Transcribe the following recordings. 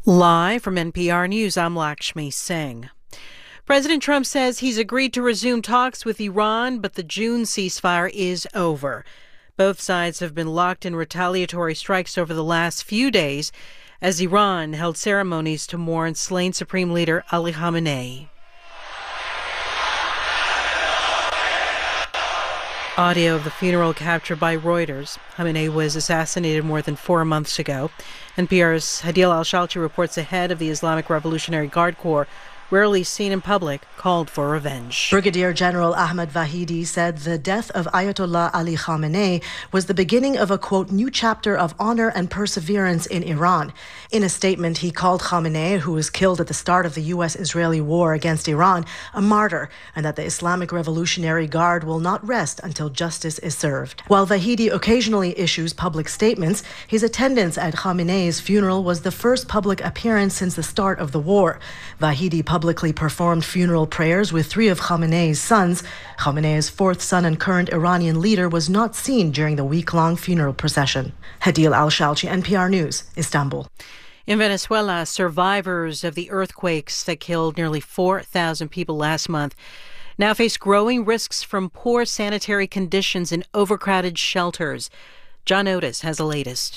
Live from NPR News, I'm Lakshmi Singh. President Trump says he's agreed to resume talks with Iran, but the June ceasefire is over. Both sides have been locked in retaliatory strikes over the last few days as Iran held ceremonies to mourn slain Supreme Leader Ali Khamenei. Audio of the funeral captured by Reuters. Khamenei was assassinated more than 4 months ago. NPR's Hadil Al-Shalchi reports the head of the Islamic Revolutionary Guard Corps, rarely seen in public, called for revenge. Brigadier General Ahmad Vahidi said the death of Ayatollah Ali Khamenei was the beginning of a, quote, new chapter of honor and perseverance in Iran. In a statement, he called Khamenei, who was killed at the start of the U.S.-Israeli war against Iran, a martyr, and that the Islamic Revolutionary Guard will not rest until justice is served. While Vahidi occasionally issues public statements, his attendance at Khamenei's funeral was the first public appearance since the start of the war. Vahidi publicly performed funeral prayers with 3 of Khamenei's sons. Khamenei's 4th son and current Iranian leader was not seen during the week-long funeral procession. Hadil Al-Shalchi, NPR News, Istanbul. In Venezuela, survivors of the earthquakes that killed nearly 4,000 people last month now face growing risks from poor sanitary conditions in overcrowded shelters. John Otis has the latest.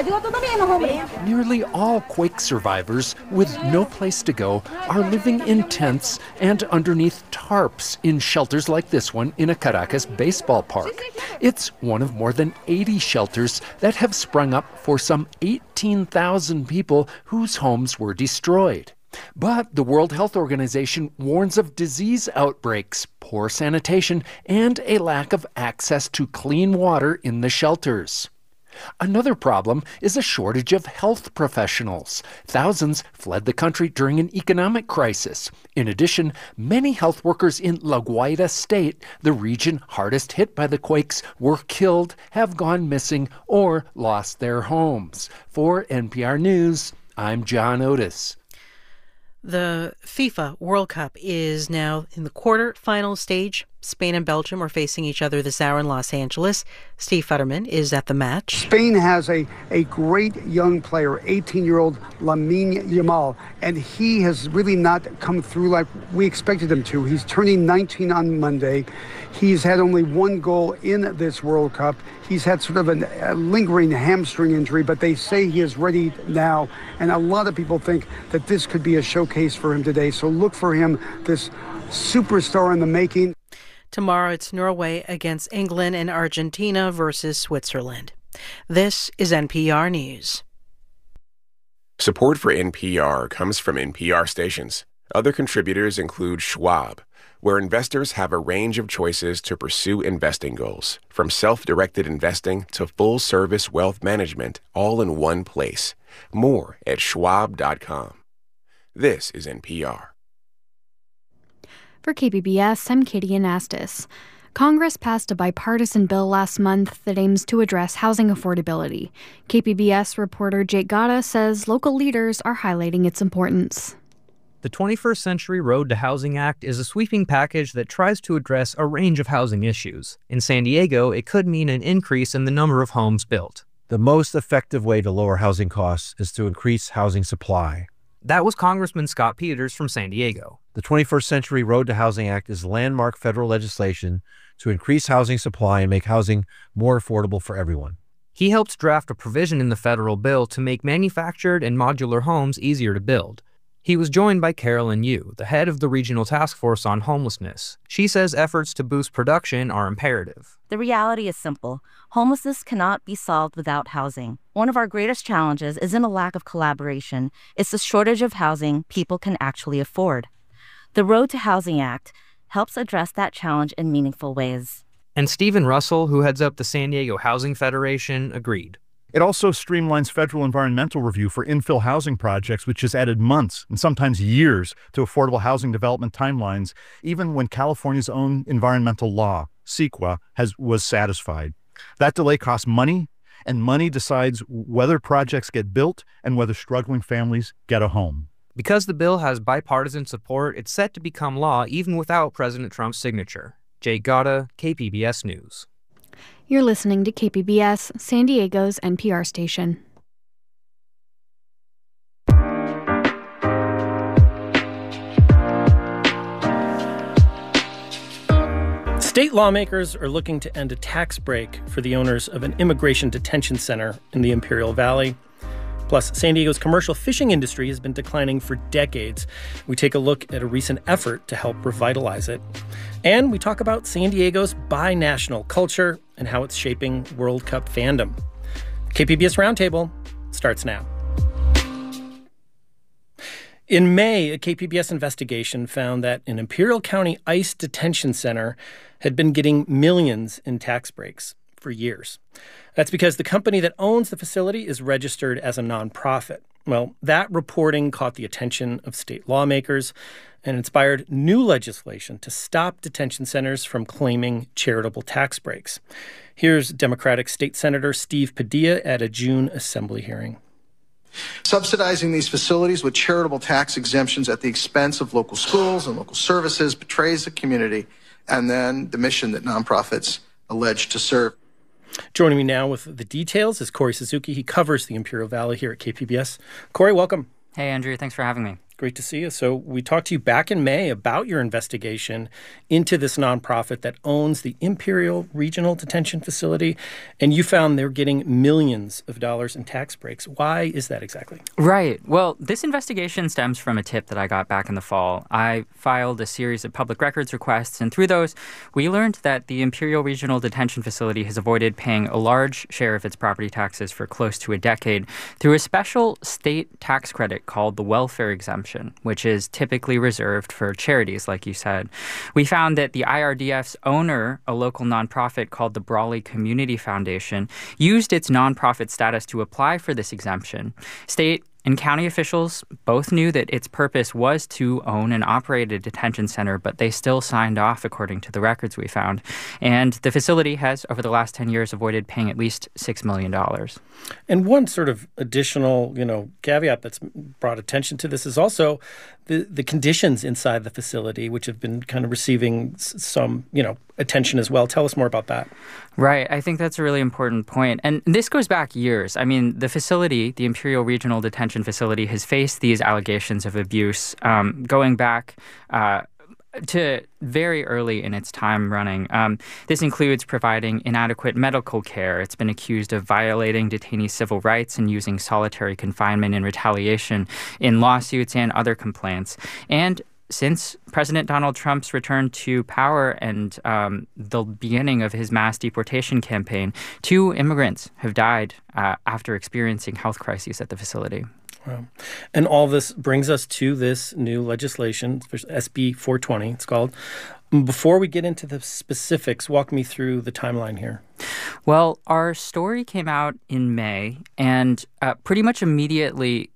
Nearly all quake survivors with no place to go are living in tents and underneath tarps in shelters like this one in a Caracas baseball park. It's one of more than 80 shelters that have sprung up for some 18,000 people whose homes were destroyed. But the World Health Organization warns of disease outbreaks, poor sanitation, and a lack of access to clean water in the shelters. Another problem is a shortage of health professionals. Thousands fled the country during an economic crisis. In addition, many health workers in La Guaira state, the region hardest hit by the quakes, were killed, have gone missing, or lost their homes. For NPR News, I'm John Otis. The FIFA World Cup is now in the quarter-final stage. Spain and Belgium are facing each other this hour in Los Angeles. Steve Futterman is at the match. Spain has a great young player, 18-year-old Lamine Yamal, and he has really not come through like we expected him to. He's turning 19 on Monday. He's had only 1 goal in this World Cup. He's had sort of a lingering hamstring injury, but they say he is ready now. And a lot of people think that this could be a showcase for him today. So look for him, this superstar in the making. Tomorrow it's Norway against England and Argentina versus Switzerland. This is NPR News. Support for NPR comes from NPR stations. Other contributors include Schwab, where investors have a range of choices to pursue investing goals, from self-directed investing to full-service wealth management, all in one place. More at schwab.com. This is NPR. For KPBS, I'm Katie Anastas. Congress passed a bipartisan bill last month that aims to address housing affordability. KPBS reporter Jake Gata says local leaders are highlighting its importance. The 21st Century Road to Housing Act is a sweeping package that tries to address a range of housing issues. In San Diego, it could mean an increase in the number of homes built. The most effective way to lower housing costs is to increase housing supply. That was Congressman Scott Peters from San Diego. The 21st Century Road to Housing Act is landmark federal legislation to increase housing supply and make housing more affordable for everyone. He helped draft a provision in the federal bill to make manufactured and modular homes easier to build. He was joined by Carolyn Yu, the head of the Regional Task Force on Homelessness. She says efforts to boost production are imperative. The reality is simple. Homelessness cannot be solved without housing. One of our greatest challenges isn't a lack of collaboration. It's the shortage of housing people can actually afford. The Road to Housing Act helps address that challenge in meaningful ways. And Stephen Russell, who heads up the San Diego Housing Federation, agreed. It also streamlines federal environmental review for infill housing projects, which has added months and sometimes years to affordable housing development timelines, even when California's own environmental law, CEQA, was satisfied. That delay costs money, and money decides whether projects get built and whether struggling families get a home. Because the bill has bipartisan support, it's set to become law even without President Trump's signature. Jake Gata, KPBS News. You're listening to KPBS, San Diego's NPR station. State lawmakers are looking to end a tax break for the owners of an immigration detention center in the Imperial Valley. Plus, San Diego's commercial fishing industry has been declining for decades. We take a look at a recent effort to help revitalize it. And we talk about San Diego's bi-national culture and how it's shaping World Cup fandom. KPBS Roundtable starts now. In May, a KPBS investigation found that an Imperial County ICE detention center had been getting millions in tax breaks for years. That's because the company that owns the facility is registered as a nonprofit. Well, that reporting caught the attention of state lawmakers and inspired new legislation to stop detention centers from claiming charitable tax breaks. Here's Democratic State Senator Steve Padilla at a June Assembly hearing. Subsidizing these facilities with charitable tax exemptions at the expense of local schools and local services betrays the community and then the mission that nonprofits allege to serve. Joining me now with the details is Corey Suzuki. He covers the Imperial Valley here at KPBS. Corey, welcome. Hey, Andrew. Thanks for having me. Great to see you. So we talked to you back in May about your investigation into this nonprofit that owns the Imperial Regional Detention Facility, and you found they're getting millions of dollars in tax breaks. Why is that exactly? Right. Well, this investigation stems from a tip that I got back in the fall. I filed a series of public records requests, and through those, we learned that the Imperial Regional Detention Facility has avoided paying a large share of its property taxes for close to a decade through a special state tax credit called the welfare exemption, which is typically reserved for charities, like you said. We found that the IRDF's owner, a local nonprofit called the Brawley Community Foundation, used its nonprofit status to apply for this exemption. State and county officials both knew that its purpose was to own and operate a detention center, but they still signed off according to the records we found. And the facility has, over the last 10 years, avoided paying at least $6 million. And one sort of additional, caveat that's brought attention to this is also the conditions inside the facility, which have been kind of receiving some, attention as well. Tell us more about that. Right. I think that's a really important point. And this goes back years. I mean, the facility, the Imperial Regional Detention Facility, has faced these allegations of abuse going back to very early in its time running. This includes providing inadequate medical care. It's been accused of violating detainees' civil rights and using solitary confinement in retaliation in lawsuits and other complaints. And since President Donald Trump's return to power and the beginning of his mass deportation campaign, 2 immigrants have died after experiencing health crises at the facility. Wow. And all this brings us to this new legislation, SB 420, it's called. Before we get into the specifics, walk me through the timeline here. Well, our story came out in May, and pretty much immediately,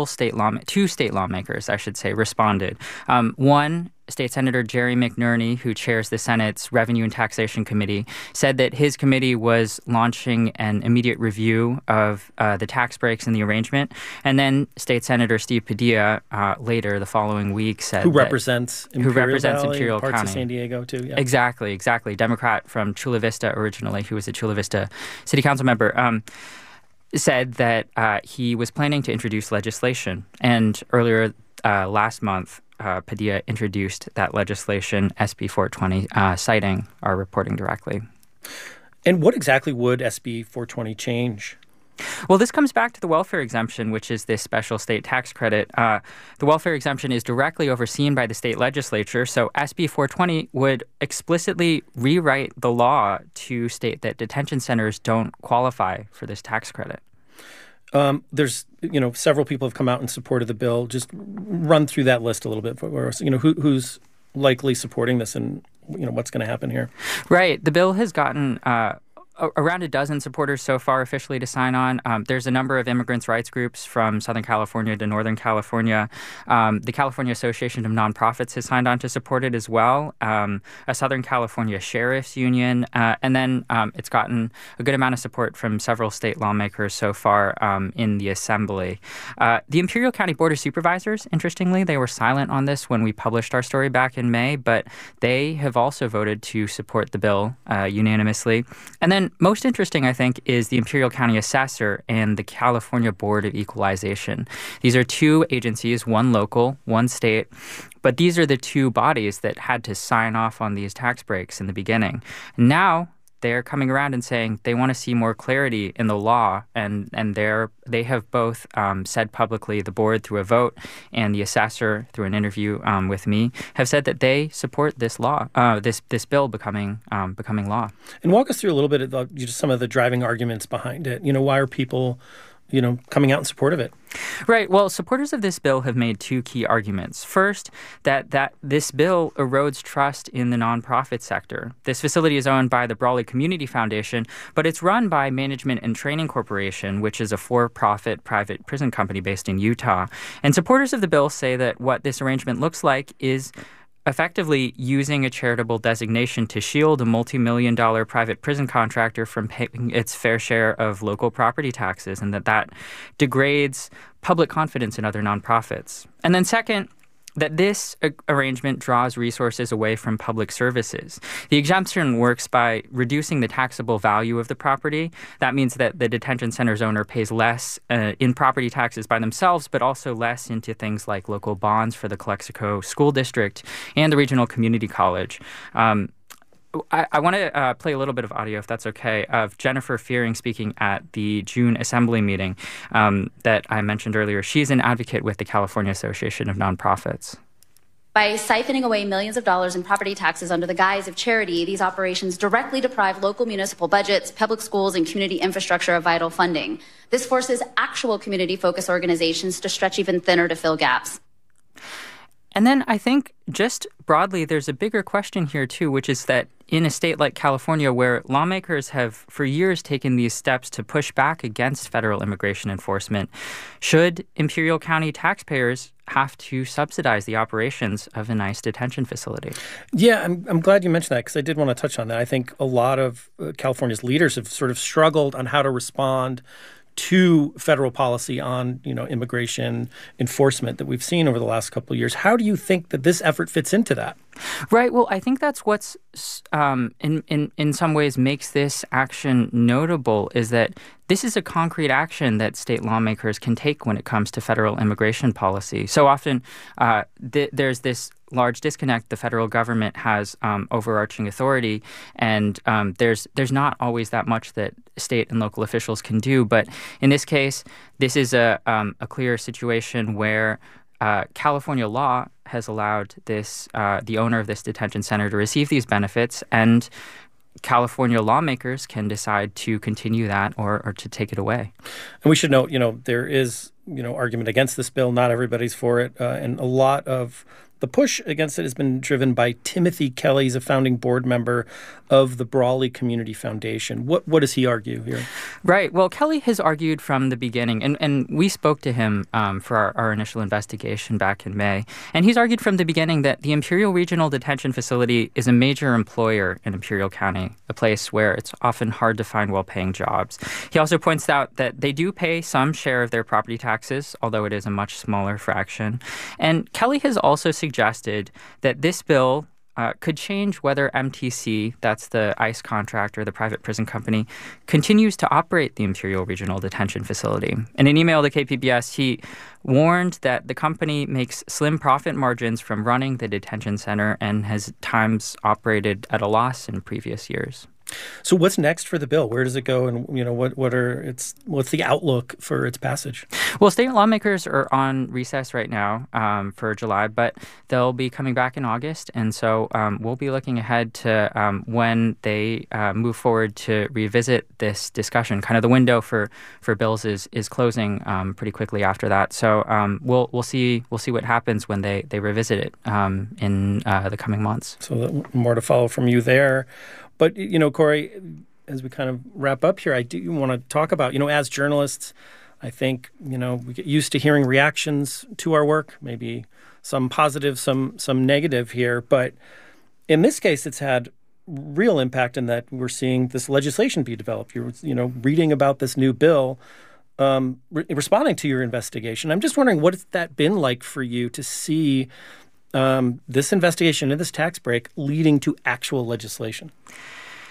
two state lawmakers, I should say, responded. One, State Senator Jerry McNerney, who chairs the Senate's Revenue and Taxation Committee, said that his committee was launching an immediate review of the tax breaks in the arrangement. And then State Senator Steve Padilla later the following week said Who represents Imperial County. Parts of San Diego, too. Yeah. Exactly. Democrat from Chula Vista originally, who was a Chula Vista city council member, said that he was planning to introduce legislation. And earlier last month, Padilla introduced that legislation, SB 420, citing our reporting directly. And what exactly would SB 420 change? Well, this comes back to the welfare exemption, which is this special state tax credit. The welfare exemption is directly overseen by the state legislature, so SB 420 would explicitly rewrite the law to state that detention centers don't qualify for this tax credit. There's, several people have come out in support of the bill. Just run through that list a little bit for us. Who's likely supporting this and, what's going to happen here? Right. The bill has gotten around a dozen supporters so far officially to sign on. There's a number of immigrants' rights groups from Southern California to Northern California. The California Association of Nonprofits has signed on to support it as well. A Southern California Sheriff's Union. And then it's gotten a good amount of support from several state lawmakers so far in the Assembly. The Imperial County Board of Supervisors, interestingly, they were silent on this when we published our story back in May, but they have also voted to support the bill unanimously. And then then most interesting, I think, is the Imperial County Assessor and the California Board of Equalization. These are two agencies, one local, one state, but these are the two bodies that had to sign off on these tax breaks in the beginning. Now they're coming around and saying they want to see more clarity in the law, and they have both said publicly, the board through a vote and the assessor through an interview with me, have said that they support this law, this bill becoming law. And walk us through a little bit of just some of the driving arguments behind it. Why are people coming out in support of it? Right. Well, supporters of this bill have made two key arguments. First, that this bill erodes trust in the nonprofit sector. This facility is owned by the Brawley Community Foundation, but it's run by Management and Training Corporation, which is a for-profit private prison company based in Utah. And supporters of the bill say that what this arrangement looks like is effectively using a charitable designation to shield a multi-million-dollar private prison contractor from paying its fair share of local property taxes, and that degrades public confidence in other nonprofits. And then second, that this arrangement draws resources away from public services. The exemption works by reducing the taxable value of the property. That means that the detention center's owner pays less in property taxes by themselves, but also less into things like local bonds for the Calexico School District and the Regional Community College. I want to play a little bit of audio, if that's okay, of Jennifer Fearing speaking at the June Assembly meeting that I mentioned earlier. She's an advocate with the California Association of Nonprofits. By siphoning away millions of dollars in property taxes under the guise of charity, these operations directly deprive local municipal budgets, public schools, and community infrastructure of vital funding. This forces actual community-focused organizations to stretch even thinner to fill gaps. And then I think just broadly, there's a bigger question here, too, which is that in a state like California, where lawmakers have for years taken these steps to push back against federal immigration enforcement, should Imperial County taxpayers have to subsidize the operations of an ICE detention facility? Yeah, I'm glad you mentioned that, because I did want to touch on that. I think a lot of California's leaders have sort of struggled on how to respond to federal policy on, immigration enforcement that we've seen over the last couple of years. How do you think that this effort fits into that? Right. Well, I think that's what's in some ways makes this action notable, is that this is a concrete action that state lawmakers can take when it comes to federal immigration policy. So often there's this large disconnect. The federal government has overarching authority, and there's not always that much that state and local officials can do. But in this case, this is a clear situation where California law has allowed the owner of this detention center to receive these benefits, and California lawmakers can decide to continue that or to take it away. And we should note, there is, argument against this bill. Not everybody's for it. And a lot of the push against it has been driven by Timothy Kelly. He's a founding board member of the Brawley Community Foundation. What does he argue here? Right. Well, Kelly has argued from the beginning, and we spoke to him for our initial investigation back in May, and he's argued from the beginning that the Imperial Regional Detention Facility is a major employer in Imperial County, a place where it's often hard to find well-paying jobs. He also points out that they do pay some share of their property taxes, although it is a much smaller fraction. And Kelly has also suggested that this bill could change whether MTC, that's the ICE contractor, the private prison company, continues to operate the Imperial Regional Detention Facility. In an email to KPBS, he warned that the company makes slim profit margins from running the detention center and has at times operated at a loss in previous years. So what's next for the bill? Where does it go, and what's the outlook for its passage? Well, state lawmakers are on recess right now for July, but they'll be coming back in August, and so we'll be looking ahead to when they move forward to revisit this discussion. Kind of the window for bills is closing pretty quickly after that. So we'll see what happens when they revisit it in the coming months. So more to follow from you there. But, Corey, as we kind of wrap up here, I do want to talk about, as journalists, I think, we get used to hearing reactions to our work, maybe some positive, some negative here. But in this case, it's had real impact in that we're seeing this legislation be developed. You're, reading about this new bill, responding to your investigation. I'm just wondering, what has that been like for you to see this investigation and this tax break leading to actual legislation?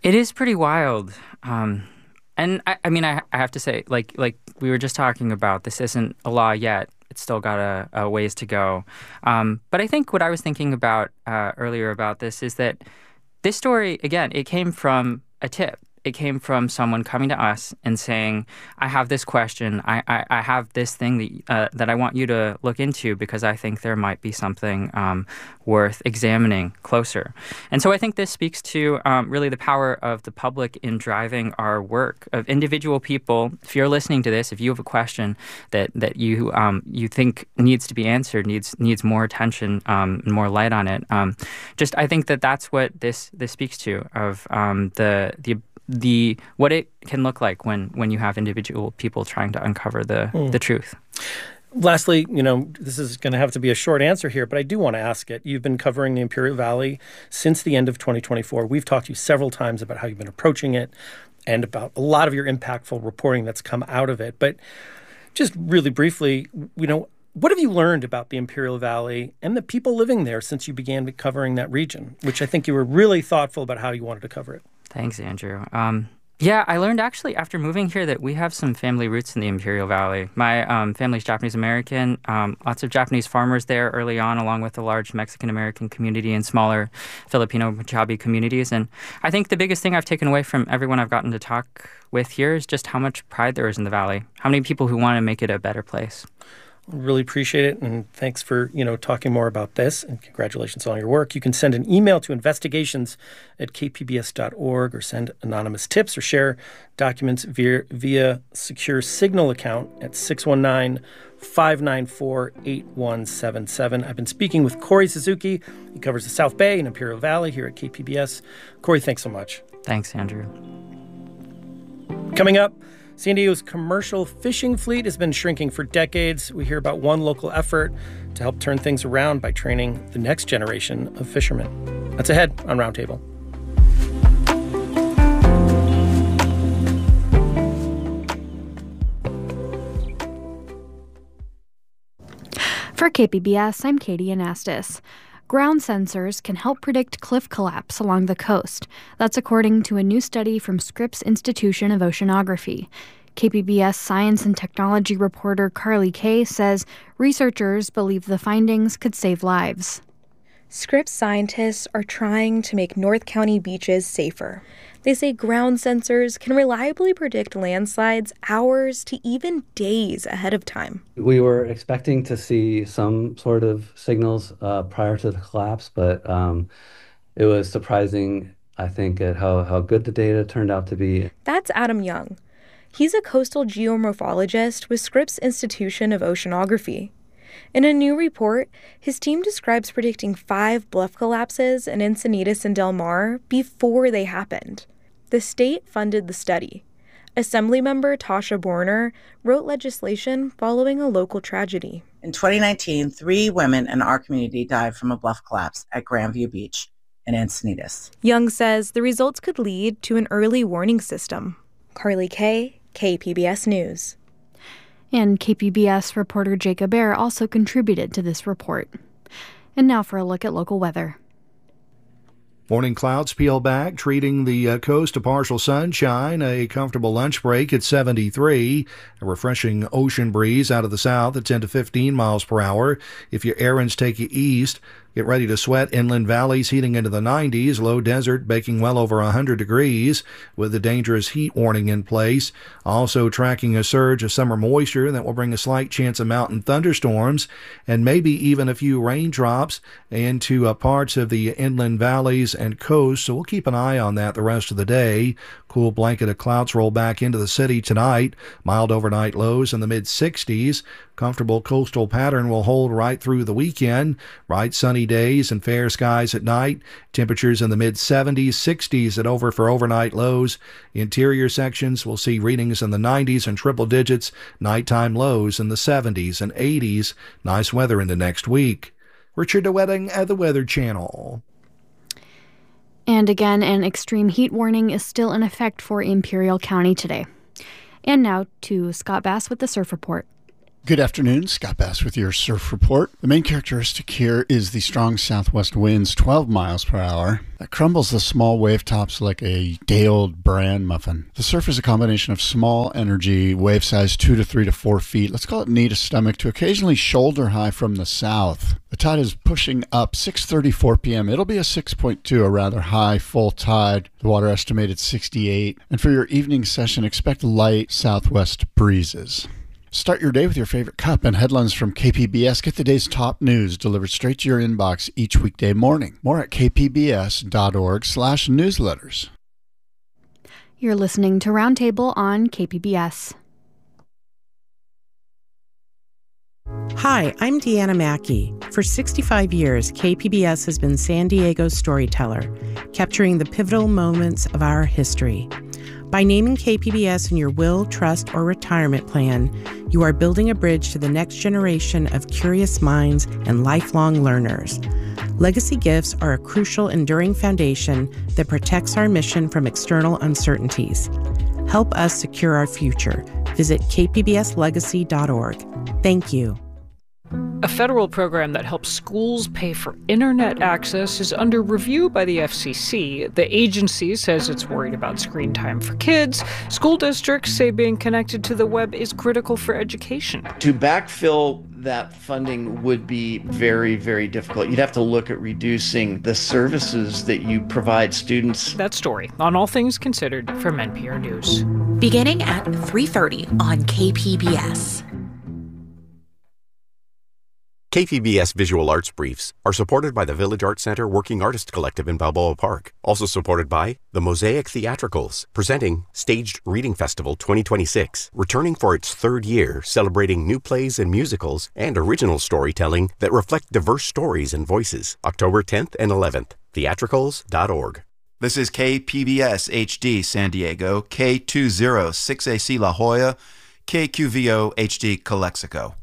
It is pretty wild. And I mean, I have to say, like we were just talking about, this isn't a law yet. It's still got a ways to go. But I think what I was thinking about earlier about this is that this story, again, it came from a tip. It came from someone coming to us and saying, I have this question. I have this thing that I want you to look into because I think there might be something worth examining closer. And so I think this speaks to really the power of the public in driving our work, of individual people. If you're listening to this, if you have a question that you think needs to be answered, needs more attention and more light on it, I think that's what this speaks to, of the what it can look like when you have individual people trying to uncover the truth. Lastly, this is going to have to be a short answer here, but I do want to ask it. You've been covering the Imperial Valley since the end of 2024. We've talked to you several times about how you've been approaching it and about a lot of your impactful reporting that's come out of it. But just really briefly, what have you learned about the Imperial Valley and the people living there since you began covering that region, which I think you were really thoughtful about how you wanted to cover it? Thanks, Andrew. I learned actually after moving here that we have some family roots in the Imperial Valley. My family's Japanese American, lots of Japanese farmers there early on, along with a large Mexican American community and smaller Filipino Punjabi communities. And I think the biggest thing I've taken away from everyone I've gotten to talk with here is just how much pride there is in the valley, how many people who want to make it a better place. Really appreciate it, and thanks for talking more about this, and congratulations on all your work. You can send an email to investigations@kpbs.org or send anonymous tips or share documents via secure Signal account at 619-594-8177. I've been speaking with Corey Suzuki. He covers the South Bay and Imperial Valley here at KPBS. Corey, thanks so much. Thanks, Andrew. Coming up, San Diego's commercial fishing fleet has been shrinking for decades. We hear about one local effort to help turn things around by training the next generation of fishermen. That's ahead on Roundtable. For KPBS, I'm Katie Anastas. Ground sensors can help predict cliff collapse along the coast. That's according to a new study from Scripps Institution of Oceanography. KPBS science and technology reporter Carly Kay says researchers believe the findings could save lives. Scripps scientists are trying to make North County beaches safer. They say ground sensors can reliably predict landslides hours to even days ahead of time. We were expecting to see some sort of signals prior to the collapse, but it was surprising, I think, at how good the data turned out to be. That's Adam Young. He's a coastal geomorphologist with Scripps Institution of Oceanography. In a new report, his team describes predicting 5 bluff collapses in Encinitas and Del Mar before they happened. The state funded the study. Assemblymember Tasha Borner wrote legislation following a local tragedy. In 2019, 3 women in our community died from a bluff collapse at Grandview Beach in Encinitas. Young says the results could lead to an early warning system. Carly Kay, KPBS News. And KPBS reporter Jacob Baer also contributed to this report. And now for a look at local weather. Morning clouds peel back, treating the coast to partial sunshine, a comfortable lunch break at 73, a refreshing ocean breeze out of the south at 10 to 15 miles per hour. If your errands take you east, get ready to sweat. Inland valleys heating into the 90s, low desert baking well over 100 degrees with a dangerous heat warning in place. Also tracking a surge of summer moisture that will bring a slight chance of mountain thunderstorms and maybe even a few raindrops into parts of the inland valleys and coast. So we'll keep an eye on that the rest of the day. Cool blanket of clouds roll back into the city tonight. Mild overnight lows in the mid-60s. Comfortable coastal pattern will hold right through the weekend. Bright sunny days and fair skies at night. Temperatures in the mid-70s, 60s at for overnight lows. Interior sections will see readings in the 90s and triple digits. Nighttime lows in the 70s and 80s. Nice weather into next week. Richard DeWetting at the Weather Channel. And again, an extreme heat warning is still in effect for Imperial County today. And now to Scott Bass with the Surf Report. Good afternoon, Scott Bass with your surf report. The main characteristic here is the strong southwest winds, 12 miles per hour, that crumbles the small wave tops like a day-old bran muffin. The surf is a combination of small energy, wave size 2 to 3 to 4 feet, let's call it knee to stomach, to occasionally shoulder high from the south. The tide is pushing up 6:34 p.m. It'll be a 6.2, a rather high full tide. The water estimated 68. And for your evening session, expect light southwest breezes. Start your day with your favorite cup and headlines from KPBS. Get the day's top news delivered straight to your inbox each weekday morning. More at kpbs.org/newsletters. You're listening to Roundtable on KPBS. Hi, I'm Deanna Mackey. For 65 years, KPBS has been San Diego's storyteller, capturing the pivotal moments of our history. By naming KPBS in your will, trust, or retirement plan, you are building a bridge to the next generation of curious minds and lifelong learners. Legacy gifts are a crucial, enduring foundation that protects our mission from external uncertainties. Help us secure our future. Visit kpbslegacy.org. Thank you. A federal program that helps schools pay for internet access is under review by the FCC. The agency says it's worried about screen time for kids. School districts say being connected to the web is critical for education. To backfill that funding would be very, very difficult. You'd have to look at reducing the services that you provide students. That story on All Things Considered from NPR News. Beginning at 3:30 on KPBS. KPBS Visual Arts Briefs are supported by the Village Arts Center Working Artist Collective in Balboa Park. Also supported by the Mosaic Theatricals, presenting Staged Reading Festival 2026, returning for its third year, celebrating new plays and musicals and original storytelling that reflect diverse stories and voices. October 10th and 11th. Theatricals.org. This is KPBS HD San Diego, K206AC La Jolla, KQVO HD Calexico.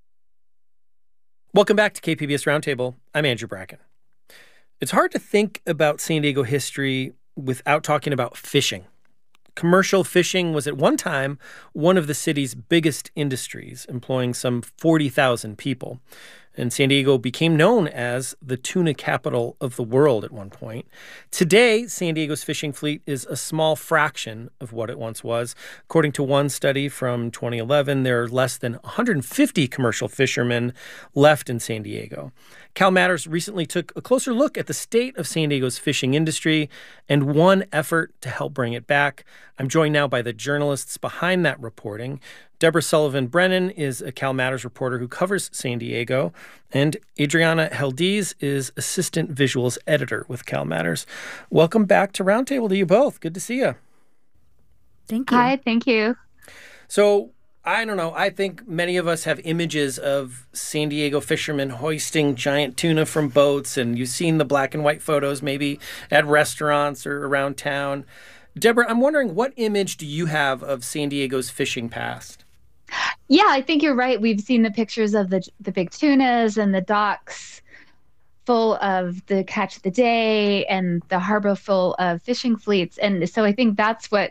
Welcome back to KPBS Roundtable. I'm Andrew Bracken. It's hard to think about San Diego history without talking about fishing. Commercial fishing was at one time one of the city's biggest industries, employing some 40,000 people. And San Diego became known as the tuna capital of the world at one point. Today, San Diego's fishing fleet is a small fraction of what it once was. According to one study from 2011, there are less than 150 commercial fishermen left in San Diego. Cal Matters recently took a closer look at the state of San Diego's fishing industry and one effort to help bring it back. I'm joined now by the journalists behind that reporting. Deborah Sullivan Brennan is a Cal Matters reporter who covers San Diego, and Adriana Heldiz is assistant visuals editor with Cal Matters. Welcome back to Roundtable to you both. Good to see you. Thank you. Hi, thank you. So, I don't know. I think many of us have images of San Diego fishermen hoisting giant tuna from boats, and you've seen the black and white photos maybe at restaurants or around town. Deborah, I'm wondering, what image do you have of San Diego's fishing past? Yeah, I think you're right. We've seen the pictures of the big tunas and the docks full of the catch of the day and the harbor full of fishing fleets. And so I think that's what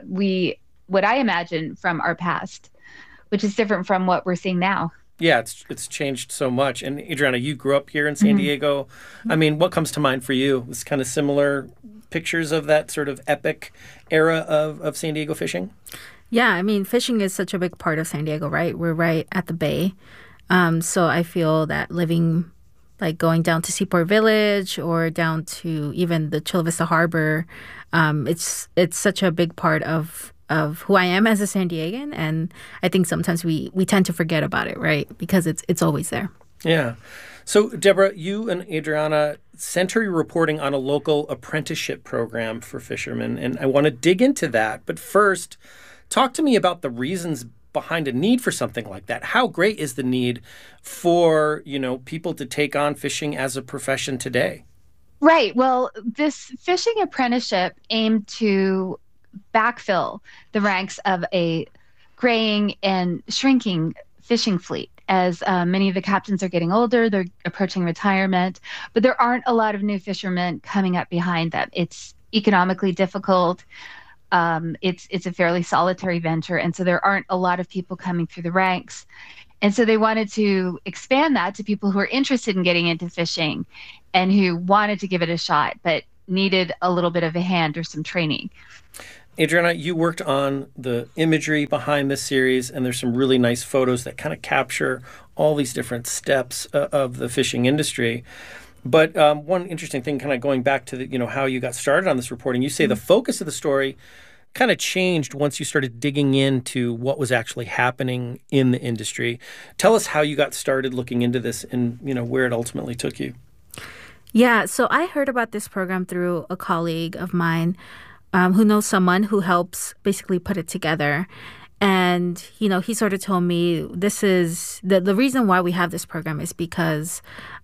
I imagine from our past, which is different from what we're seeing now. Yeah, it's changed so much. And Adriana, you grew up here in San Diego. I mean, what comes to mind for you? It's kind of similar pictures of that sort of epic era of San Diego fishing? Yeah, I mean, fishing is such a big part of San Diego, right? We're right at the bay. So I feel that living, like going down to Seaport Village or down to even the Chula Vista Harbor, it's such a big part of who I am as a San Diegan. And I think sometimes we tend to forget about it, right? Because it's always there. Yeah. So, Deborah, you and Adriana center your reporting on a local apprenticeship program for fishermen, and I want to dig into that. But first, talk to me about the reasons behind a need for something like that. How great is the need for, people to take on fishing as a profession today? Right. Well, this fishing apprenticeship aimed to backfill the ranks of a graying and shrinking fishing fleet. As many of the captains are getting older, they're approaching retirement, but there aren't a lot of new fishermen coming up behind them. It's economically difficult. It's a fairly solitary venture, and so there aren't a lot of people coming through the ranks. And so they wanted to expand that to people who are interested in getting into fishing and who wanted to give it a shot, but needed a little bit of a hand or some training. Adriana, you worked on the imagery behind this series, and there's some really nice photos that kind of capture all these different steps of the fishing industry. But one interesting thing, kind of going back to how you got started on this reporting, you say the focus of the story kind of changed once you started digging into what was actually happening in the industry. Tell us how you got started looking into this and where it ultimately took you. Yeah, so I heard about this program through a colleague of mine who knows someone who helps basically put it together. And, he sort of told me this is the reason why we have this program is because,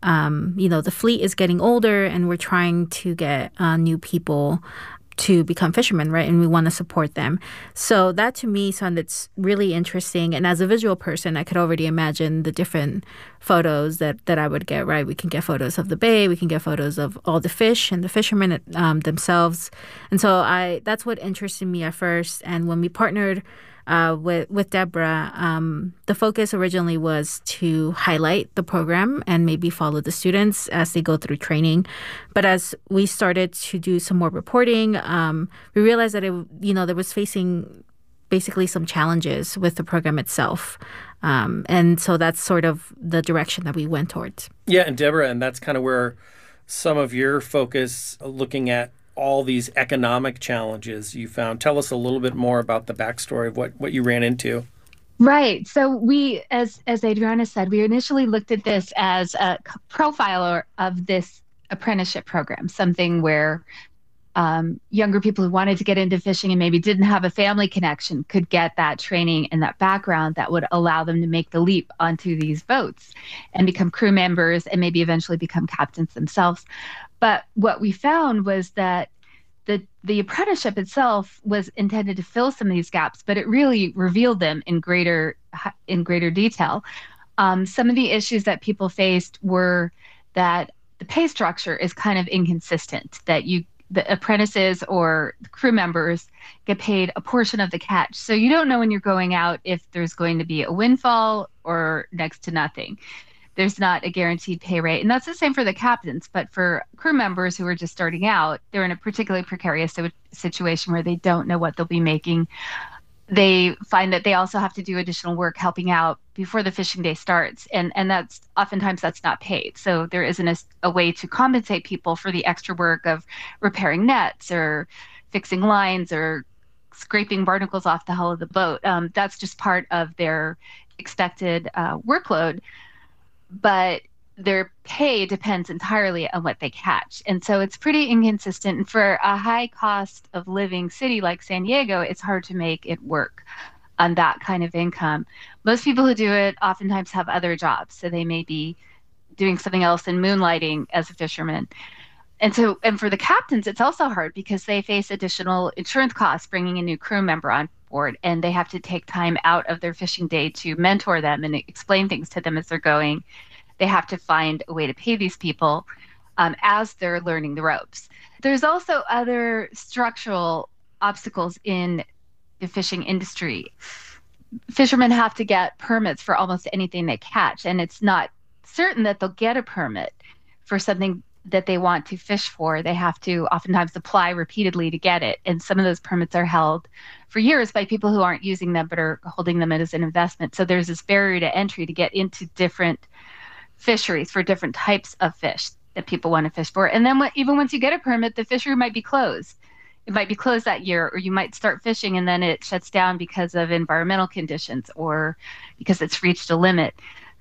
the fleet is getting older and we're trying to get new people to become fishermen, right? And we want to support them. So that to me sounded really interesting. And as a visual person, I could already imagine the different photos that I would get, right? We can get photos of the bay. We can get photos of all the fish and the fishermen themselves. And so that's what interested me at first. And when we partnered with Deborah, the focus originally was to highlight the program and maybe follow the students as they go through training. But as we started to do some more reporting, we realized that there was facing basically some challenges with the program itself. And so that's sort of the direction that we went towards. Yeah, and Deborah, and that's kind of where some of your focus looking at all these economic challenges you found. Tell us a little bit more about the backstory of what you ran into. Right. So we, as Adriana said, we initially looked at this as a profiler of this apprenticeship program, something where younger people who wanted to get into fishing and maybe didn't have a family connection could get that training and that background that would allow them to make the leap onto these boats and become crew members and maybe eventually become captains themselves. But what we found was that the apprenticeship itself was intended to fill some of these gaps, but it really revealed them in greater detail. Some of the issues that people faced were that the pay structure is kind of inconsistent, that the apprentices or the crew members get paid a portion of the catch. So you don't know when you're going out if there's going to be a windfall or next to nothing. There's not a guaranteed pay rate. And that's the same for the captains. But for crew members who are just starting out, they're in a particularly precarious situation where they don't know what they'll be making. They find that they also have to do additional work helping out before the fishing day starts. And that's oftentimes that's not paid. So there isn't a way to compensate people for the extra work of repairing nets or fixing lines or scraping barnacles off the hull of the boat. That's just part of their expected workload. But their pay depends entirely on what they catch. And so it's pretty inconsistent. And for a high cost of living city like San Diego, it's hard to make it work on that kind of income. Most people who do it oftentimes have other jobs. So they may be doing something else and moonlighting as a fisherman. And for the captains, it's also hard because they face additional insurance costs bringing a new crew member on board, and they have to take time out of their fishing day to mentor them and explain things to them as they're going. They have to find a way to pay these people as they're learning the ropes. There's also other structural obstacles in the fishing industry. Fishermen have to get permits for almost anything they catch, and it's not certain that they'll get a permit for something that they want to fish for. They have to oftentimes apply repeatedly to get it. And some of those permits are held for years by people who aren't using them but are holding them as an investment. So there's this barrier to entry to get into different fisheries for different types of fish that people want to fish for. And then even once you get a permit, the fishery might be closed. It might be closed that year, or you might start fishing and then it shuts down because of environmental conditions or because it's reached a limit.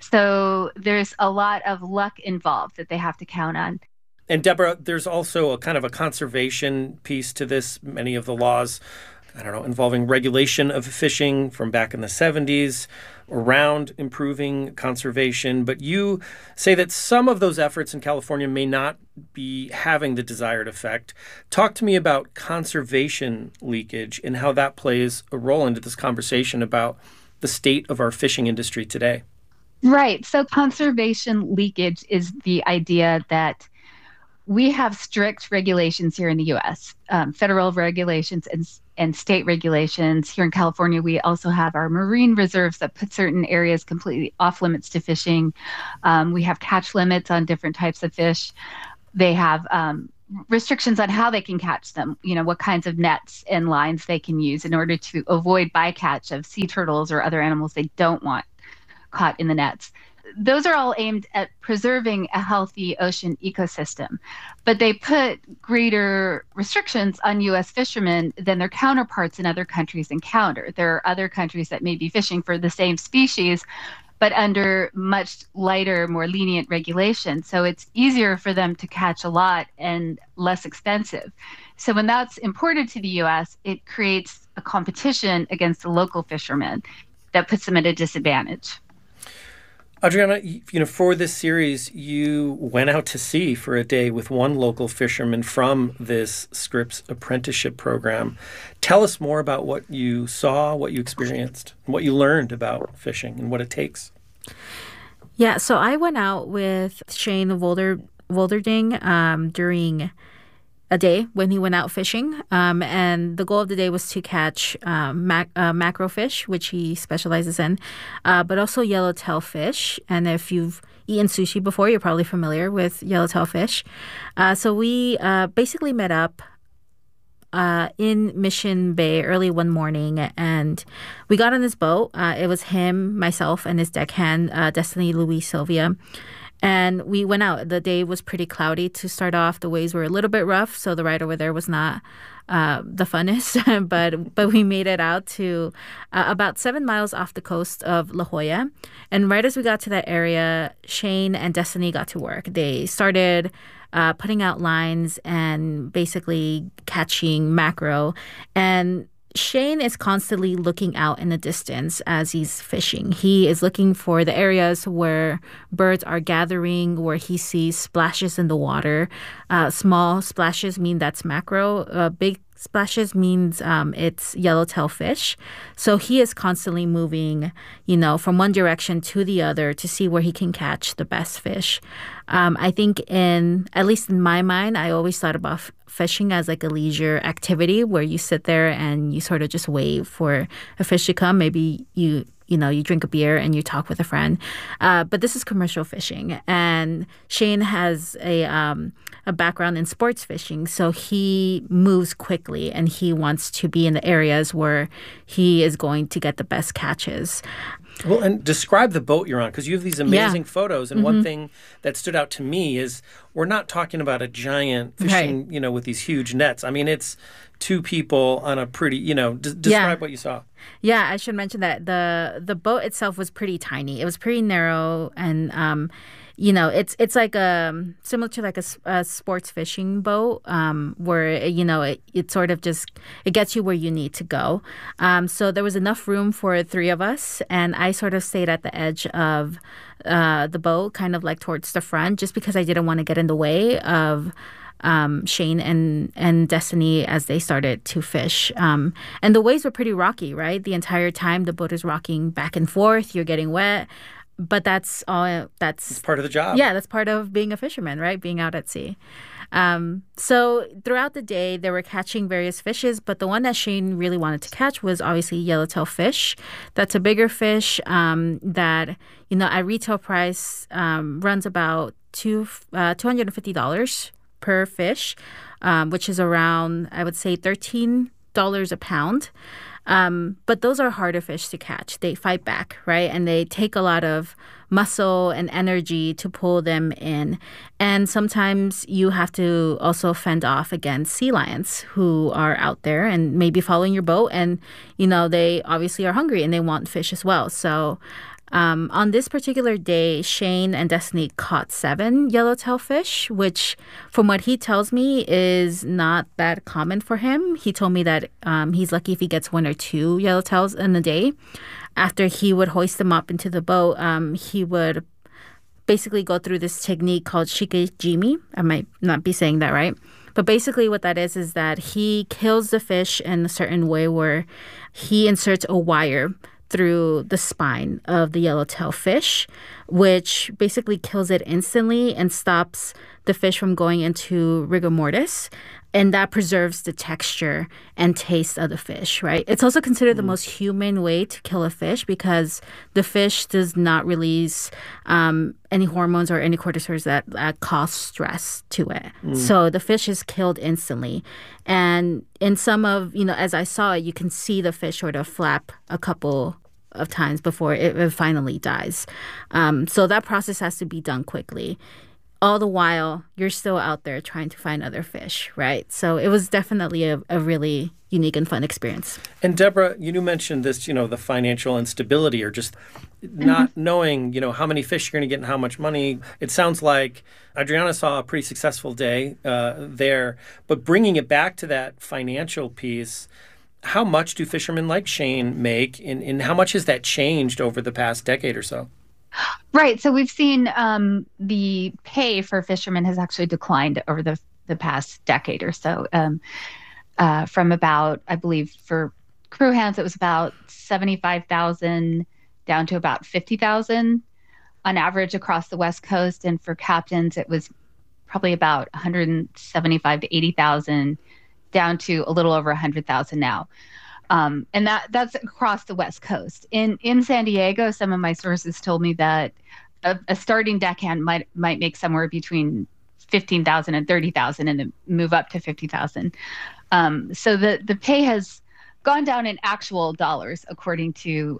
So there's a lot of luck involved that they have to count on. And Deborah, there's also a kind of a conservation piece to this. Many of the laws, involving regulation of fishing from back in the 70s around improving conservation. But you say that some of those efforts in California may not be having the desired effect. Talk to me about conservation leakage and how that plays a role into this conversation about the state of our fishing industry today. Right. So conservation leakage is the idea that we have strict regulations here in the U.S., federal regulations and state regulations. Here in California, we also have our marine reserves that put certain areas completely off limits to fishing. We have catch limits on different types of fish. They have restrictions on how they can catch them, what kinds of nets and lines they can use in order to avoid bycatch of sea turtles or other animals they don't want caught in the nets. Those are all aimed at preserving a healthy ocean ecosystem, but they put greater restrictions on U.S. fishermen than their counterparts in other countries encounter. There are other countries that may be fishing for the same species, but under much lighter, more lenient regulations. So it's easier for them to catch a lot and less expensive. So when that's imported to the U.S., it creates a competition against the local fishermen that puts them at a disadvantage. Adriana, for this series, you went out to sea for a day with one local fisherman from this Scripps apprenticeship program. Tell us more about what you saw, what you experienced, and what you learned about fishing and what it takes. Yeah, so I went out with Shane Wolderding during a day when he went out fishing. And the goal of the day was to catch mackerel fish, which he specializes in, but also yellowtail fish. And if you've eaten sushi before, you're probably familiar with yellowtail fish. So we basically met up in Mission Bay early one morning, and we got on this boat. It was him, myself, and his deckhand, Destiny Louise Sylvia. And we went out. The day was pretty cloudy to start off. The waves were a little bit rough, so the ride over there was not the funnest. but we made it out to about 7 miles off the coast of La Jolla. And right as we got to that area, Shane and Destiny got to work. They started putting out lines and basically catching mackerel. And Shane is constantly looking out in the distance as he's fishing. He is looking for the areas where birds are gathering, where he sees splashes in the water. Small splashes mean that's mackerel. Big splashes means it's yellowtail fish. So he is constantly moving, from one direction to the other to see where he can catch the best fish. I think at least in my mind, I always thought about fishing as like a leisure activity where you sit there and you sort of just wait for a fish to come. Maybe you drink a beer and you talk with a friend. But this is commercial fishing. And Shane has a background in sports fishing. So he moves quickly and he wants to be in the areas where he is going to get the best catches. Well, and describe the boat you're on, because you have these amazing photos. And one thing that stood out to me is we're not talking about a giant fishing, with these huge nets. I mean, it's two people on a pretty, describe what you saw. Yeah, I should mention that the boat itself was pretty tiny. It was pretty narrow, and it's like similar to like a sports fishing boat, where it sort of just it gets you where you need to go. So there was enough room for three of us, and I sort of stayed at the edge of the boat, kind of like towards the front, just because I didn't want to get in the way of Shane and Destiny as they started to fish. And the waves were pretty rocky, right? The entire time the boat is rocking back and forth. You're getting wet. But that's it's part of the job. Yeah, that's part of being a fisherman, right? Being out at sea. So throughout the day, they were catching various fishes, but the one that Shane really wanted to catch was obviously yellowtail fish. That's a bigger fish that, at retail price runs about $250 per fish, which is around, I would say, $13 a pound. But those are harder fish to catch. They fight back, right? And they take a lot of muscle and energy to pull them in. And sometimes you have to also fend off against sea lions who are out there and maybe following your boat. And, they obviously are hungry and they want fish as well. So on this particular day, Shane and Destiny caught 7 yellowtail fish, which from what he tells me is not that common for him. He told me that he's lucky if he gets 1 or 2 yellowtails in a day. After he would hoist them up into the boat, he would basically go through this technique called shikijimi. I might not be saying that right. But basically what that is that he kills the fish in a certain way where he inserts a wire through the spine of the yellowtail fish, which basically kills it instantly and stops the fish from going into rigor mortis, and that preserves the texture and taste of the fish, right? It's also considered the most humane way to kill a fish because the fish does not release any hormones or any cortisols that cause stress to it. So the fish is killed instantly. And in some of, as I saw it, you can see the fish sort of flap a couple of times before it finally dies. So that process has to be done quickly. All the while, you're still out there trying to find other fish, right? So it was definitely a really unique and fun experience. And Deborah, you mentioned this, the financial instability or just not knowing, how many fish you're going to get and how much money. It sounds like Adriana saw a pretty successful day there, but bringing it back to that financial piece, how much do fishermen like Shane make, and how much has that changed over the past decade or so? Right. So we've seen the pay for fishermen has actually declined over the past decade or so. From about, I believe, for crew hands, it was about $75,000 down to about $50,000 on average across the West Coast. And for captains, it was probably about $175,000 to $80,000 down to a little over $100,000 now. And that's across the West Coast. In San Diego, some of my sources told me that a starting deckhand might make somewhere between $15,000 and $30,000 and then move up to $50,000. So the pay has gone down in actual dollars, according to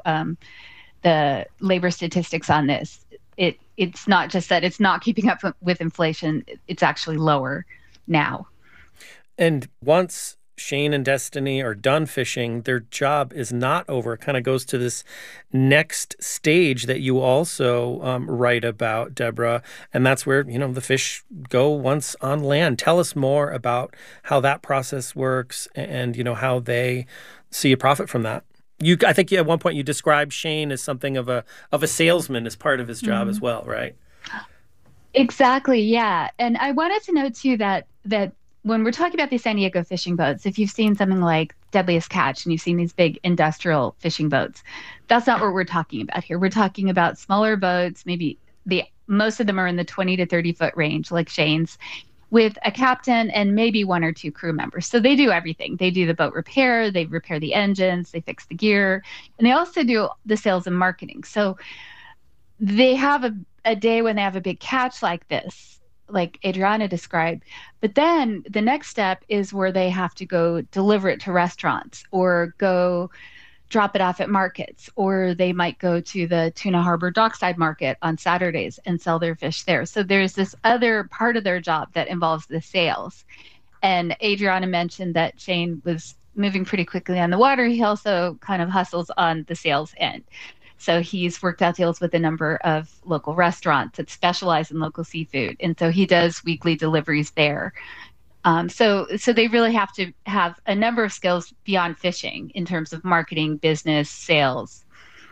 the labor statistics on this. It's not just that it's not keeping up with inflation; it's actually lower now. And once Shane and Destiny are done fishing, their job is not over. It kind of goes to this next stage that you also write about, Deborah, and that's where, the fish go once on land. Tell us more about how that process works and, how they see a profit from that. I think at one point you described Shane as something of a salesman as part of his job as well, right? Exactly, yeah. And I wanted to note, too, that when we're talking about these San Diego fishing boats, if you've seen something like Deadliest Catch and you've seen these big industrial fishing boats, that's not what we're talking about here. We're talking about smaller boats. Maybe most of them are in the 20 to 30 foot range, like Shane's, with a captain and maybe one or two crew members. So they do everything. They do the boat repair, they repair the engines, they fix the gear, and they also do the sales and marketing. So they have a day when they have a big catch like this, like Adriana described. But then the next step is where they have to go deliver it to restaurants or go drop it off at markets, or they might go to the Tuna Harbor Dockside Market on Saturdays and sell their fish there. So there's this other part of their job that involves the sales. And Adriana mentioned that Shane was moving pretty quickly on the water. He also kind of hustles on the sales end. So he's worked out deals with a number of local restaurants that specialize in local seafood. And so he does weekly deliveries there. So they really have to have a number of skills beyond fishing in terms of marketing, business, sales.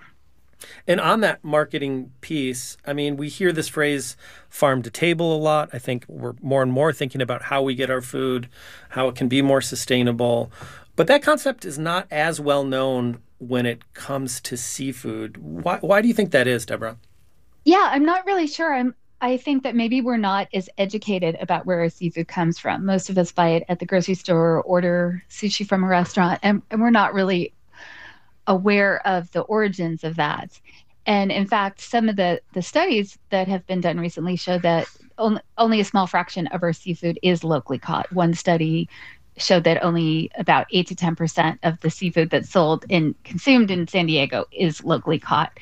And on that marketing piece, I mean, we hear this phrase farm to table a lot. I think we're more and more thinking about how we get our food, how it can be more sustainable. But that concept is not as well known when it comes to seafood. Why do you think that is, Deborah? Yeah, I'm not really sure. I think that maybe we're not as educated about where our seafood comes from. Most of us buy it at the grocery store or order sushi from a restaurant, and we're not really aware of the origins of that. And in fact, some of the studies that have been done recently show that only a small fraction of our seafood is locally caught. One study showed that only about 8 to 10% of the seafood that's sold and consumed in San Diego is locally caught.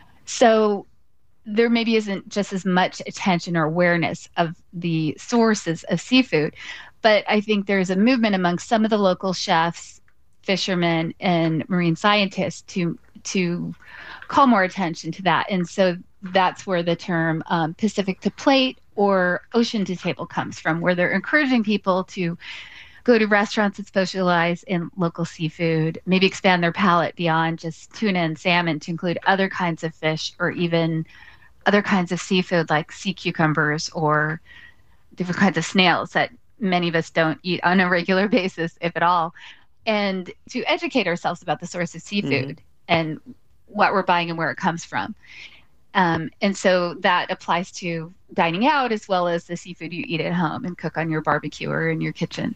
So there maybe isn't just as much attention or awareness of the sources of seafood, but I think there's a movement among some of the local chefs, fishermen, and marine scientists to call more attention to that. And so that's where the term Pacific to plate or ocean to table comes from, where they're encouraging people to go to restaurants that specialize in local seafood, maybe expand their palate beyond just tuna and salmon to include other kinds of fish or even other kinds of seafood like sea cucumbers or different kinds of snails that many of us don't eat on a regular basis, if at all. And to educate ourselves about the source of seafood and what we're buying and where it comes from. And so that applies to dining out as well as the seafood you eat at home and cook on your barbecue or in your kitchen.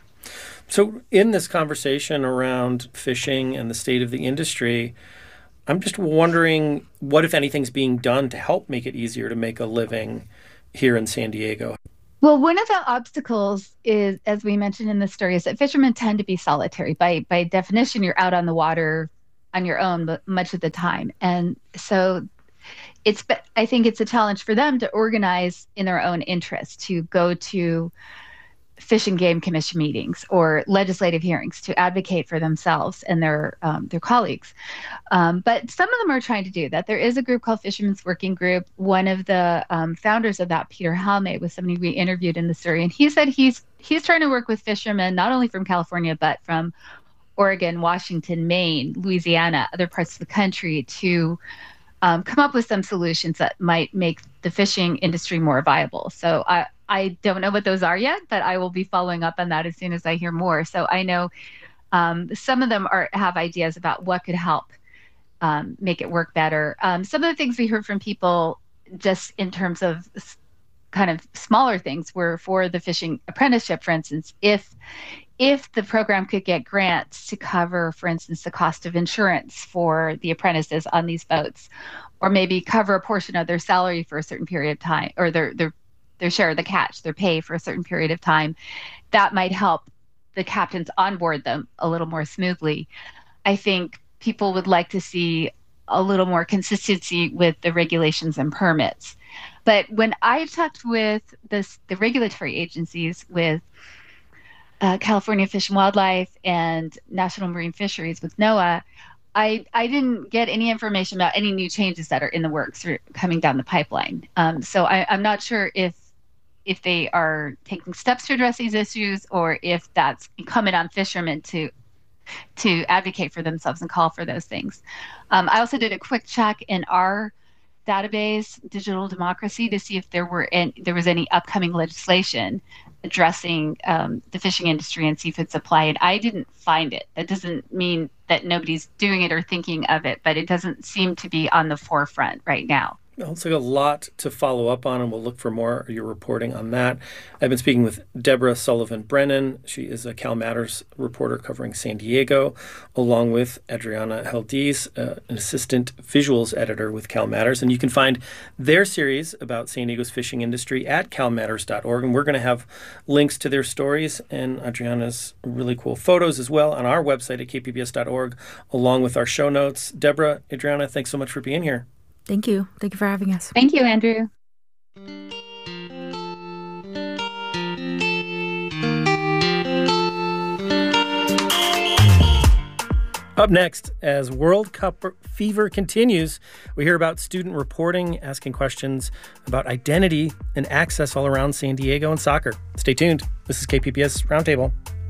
So in this conversation around fishing and the state of the industry, I'm just wondering what, if anything, is being done to help make it easier to make a living here in San Diego. Well, one of the obstacles is, as we mentioned in the story, is that fishermen tend to be solitary. By definition, you're out on the water on your own much of the time. And so I think it's a challenge for them to organize in their own interest, to go to Fish and Game Commission meetings or legislative hearings to advocate for themselves and their colleagues. But some of them are trying to do that. There is a group called Fishermen's Working Group. One of the founders of that, Peter Halme, was somebody we interviewed in the story, and he said he's trying to work with fishermen not only from California but from Oregon, Washington, Maine, Louisiana, other parts of the country to come up with some solutions that might make the fishing industry more viable. So I don't know what those are yet, but I will be following up on that as soon as I hear more. So I know some of them have ideas about what could help make it work better. Some of the things we heard from people just in terms of kind of smaller things were for the fishing apprenticeship, for instance, if the program could get grants to cover, for instance, the cost of insurance for the apprentices on these boats, or maybe cover a portion of their salary for a certain period of time, or their share of the catch, their pay for a certain period of time, that might help the captains onboard them a little more smoothly. I think people would like to see a little more consistency with the regulations and permits. But when I talked with the regulatory agencies, with California Fish and Wildlife and National Marine Fisheries with NOAA, I didn't get any information about any new changes that are in the works or coming down the pipeline. So I'm not sure if they are taking steps to address these issues, or if that's incumbent on fishermen to advocate for themselves and call for those things. I also did a quick check in our database, Digital Democracy, to see if there was any upcoming legislation addressing the fishing industry and seafood supply, and I didn't find it. That doesn't mean that nobody's doing it or thinking of it, but it doesn't seem to be on the forefront right now. Well, it's like a lot to follow up on, and we'll look for more of your reporting on that. I've been speaking with Deborah Sullivan Brennan. She is a Cal Matters reporter covering San Diego, along with Adriana Heldiz, an assistant visuals editor with Cal Matters. And you can find their series about San Diego's fishing industry at calmatters.org. And we're going to have links to their stories and Adriana's really cool photos as well on our website at kpbs.org, along with our show notes. Deborah, Adriana, thanks so much for being here. Thank you. Thank you for having us. Thank you, Andrew. Up next, as World Cup fever continues, we hear about student reporting, asking questions about identity and access all around San Diego and soccer. Stay tuned. This is KPBS Roundtable.